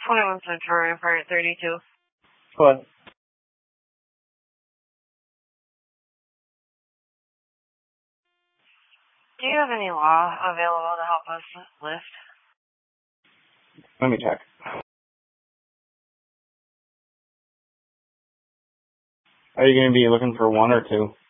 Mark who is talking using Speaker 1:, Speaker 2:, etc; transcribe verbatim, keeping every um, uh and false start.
Speaker 1: twenty-one Central Rampart thirty-two.
Speaker 2: What?
Speaker 1: Do you have any law available to help us lift?
Speaker 2: Let me check. Are you going to be looking for one or two?